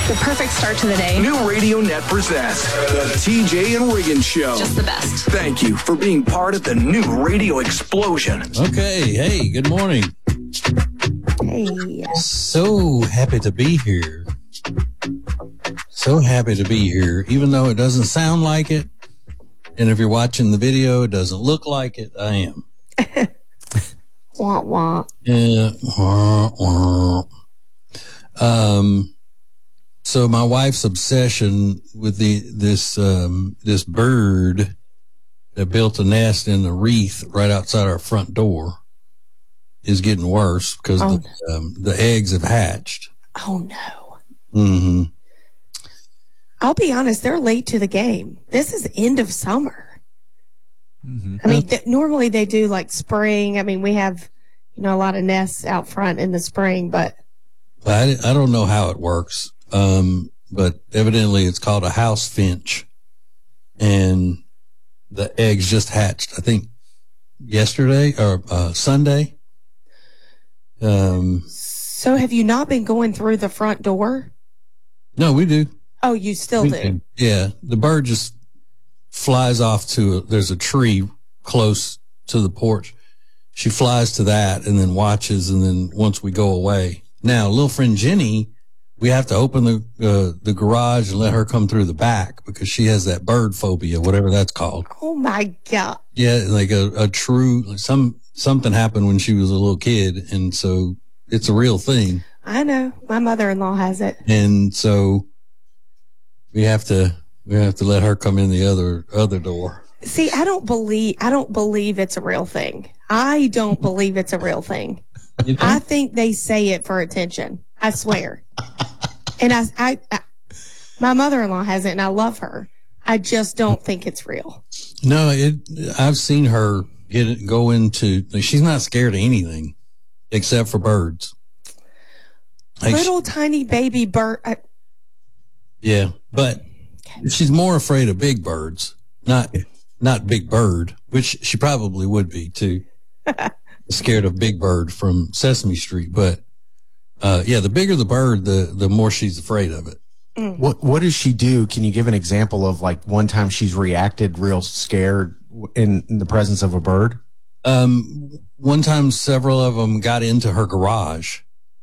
The perfect start to the day. New Radio Net presents the TJ and Regan Show. Just the best. Thank you for being part of the new radio explosion. Okay, hey, good morning. Hey. So happy to be here. So happy to be here, even though it doesn't sound like it. And if you're watching the video, it doesn't look like it. I am. Wah, wah. Yeah. Wah, wah. So my wife's obsession with this bird that built a nest in the wreath right outside our front door is getting worse because the eggs have hatched. Oh, no. Mm-hmm. I'll be honest, they're late to the game. This is end of summer. Mm-hmm. I mean, normally they do like spring. I mean, we have, a lot of nests out front in the spring, but I don't know how it works. But evidently it's called a house finch, and the eggs just hatched, I think yesterday or Sunday. So have you not been going through the front door? No, we do. Oh, you still do? Yeah. The bird just flies off there's a tree close to the porch. She flies to that and then watches. And then once we go away, now little friend Jenny, we have to open the garage and let her come through the back because she has that bird phobia, whatever that's called. Oh my God. Yeah. Like a true, something happened when she was a little kid. And so it's a real thing. I know. My mother-in-law has it. And so we have to let her come in the other door. See, I don't believe it's a real thing. I don't believe it's a real thing. I think they say it for attention. I swear. And I my mother-in-law has it and I love her. I just don't think it's real. No, I've seen her go into, she's not scared of anything except for birds. Like little tiny baby bird. Yeah, but she's more afraid of big birds, not Big Bird, which she probably would be too. Scared of Big Bird from Sesame Street, but the bigger the bird, the more she's afraid of it. Mm. What does she do? Can you give an example of like one time she's reacted real scared in the presence of a bird? One time several of them got into her garage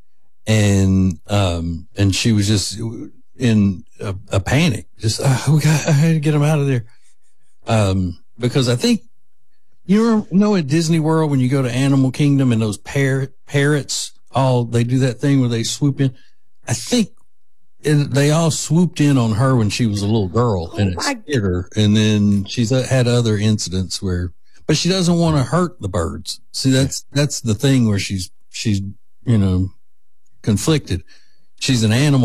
and she was just in a panic. Just, I had to get them out of there. Because I think, at Disney World when you go to Animal Kingdom and those parrots, they do that thing where they swoop in. I think they all swooped in on her when she was a little girl and it scared her. And then she's had other incidents but she doesn't want to hurt the birds. See, that's the thing where she's conflicted. She's an animal